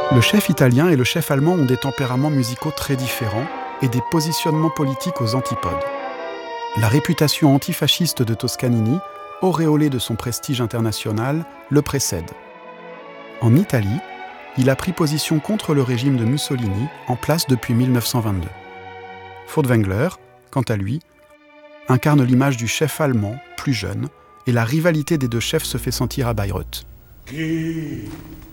Le chef italien et le chef allemand ont des tempéraments musicaux très différents et des positionnements politiques aux antipodes. La réputation antifasciste de Toscanini, auréolée de son prestige international, le précède. En Italie, il a pris position contre le régime de Mussolini en place depuis 1922. Furtwängler, quant à lui, incarne l'image du chef allemand, plus jeune, et la rivalité des deux chefs se fait sentir à Bayreuth.